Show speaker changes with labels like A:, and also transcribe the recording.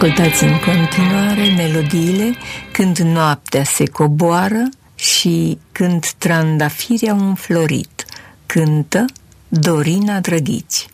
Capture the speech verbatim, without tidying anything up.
A: Ascultați în continuare melodiile Când noaptea se coboară și Când trandafirii au înflorit. Cântă Dorina Drăghici.